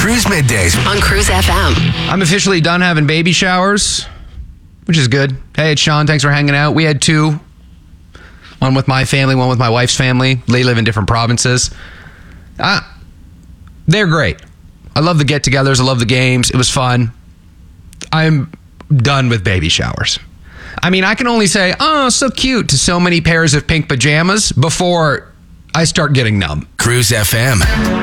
Cruise Middays on Cruise FM. I'm officially done having baby showers, which is good. Hey, it's Sean. Thanks for hanging out. We had two. One with my family, one with my wife's family. They live in different provinces. They're great. I love the get-togethers. I love the games. It was fun. I'm done with baby showers. I mean, I can only say, oh, so cute to so many pairs of pink pajamas before I start getting numb. Cruise FM.